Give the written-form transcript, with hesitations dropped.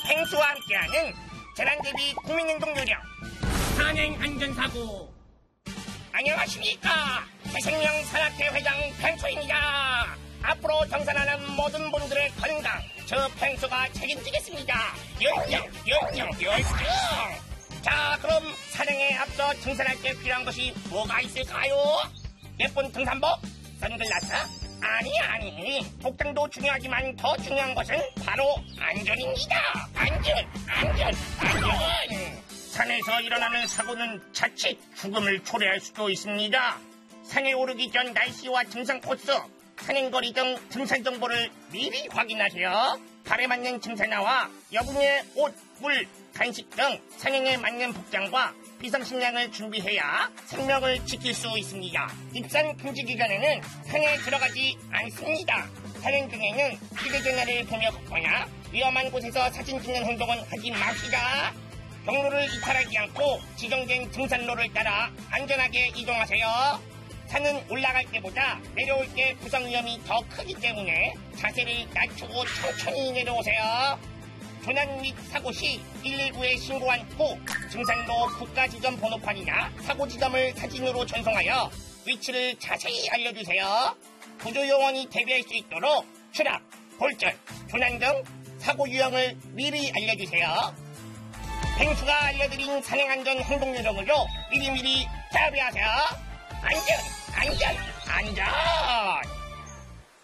펭수와 함께하는 재난대비 국민행동요령 산행안전사고. 안녕하십니까. 새생명 산악회 회장 펭수입니다. 앞으로 정산하는 모든 분들의 건강 저 펭수가 책임지겠습니다. 열정. 자, 그럼 산행에 앞서 등산할 때 필요한 것이 뭐가 있을까요? 예쁜 등산복? 선글라스? 아니. 복장도 중요하지만 더 중요한 것은 바로 안전입니다. 안전. 산에서 일어나는 사고는 자칫 죽음을 초래할 수도 있습니다. 산에 오르기 전 날씨와 등산 코스, 산행거리 등 등산 정보를 미리 확인하세요. 발에 맞는 등산화와 여분의 옷, 물, 간식 등 산행에 맞는 복장과 비상식량을 준비해야 생명을 지킬 수 있습니다. 입산 금지 기간에는 산에 들어가지 않습니다. 산행 중에는 휴대전화를 보며 걷거나 위험한 곳에서 사진 찍는 행동은 하지 맙시다. 경로를 이탈하지 않고 지정된 등산로를 따라 안전하게 이동하세요. 산은 올라갈 때보다 내려올 때 부상 위험이 더 크기 때문에 자세를 낮추고 천천히 내려오세요. 조난 및 사고 시 119에 신고한 후 등산로 국가지점 번호판이나 사고 지점을 사진으로 전송하여 위치를 자세히 알려주세요. 구조요원이 대비할 수 있도록 추락, 골절, 조난 등 사고 유형을 미리 알려주세요. 펭수가 알려드린 산행안전 행동요령으로 미리미리 대비하세요. 안전!